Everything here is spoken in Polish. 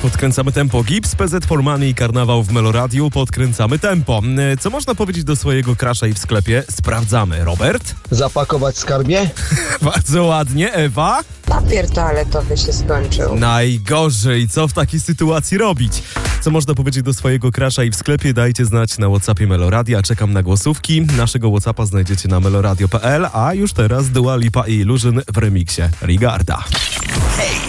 Podkręcamy tempo. Gips, PZ for Money i Karnawał w Meloradiu. Podkręcamy tempo. Co można powiedzieć do swojego crusha i w sklepie? Sprawdzamy. Robert? Zapakować skarbie? Bardzo ładnie. Ewa? Papier toaletowy się skończył. Najgorzej. Co w takiej sytuacji robić? Co można powiedzieć do swojego crusha i w sklepie? Dajcie znać na WhatsAppie Meloradia. Czekam na głosówki. Naszego WhatsAppa znajdziecie na meloradio.pl, a już teraz Dua Lipa i Illusion w remiksie Rigarda. Hej,